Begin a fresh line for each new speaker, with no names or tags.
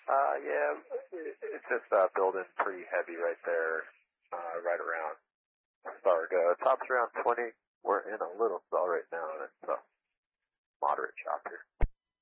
Yeah, it's just building pretty heavy right there, right around Sarga. Top's around 20. We're in a little cell right now, and it's a moderate chop here.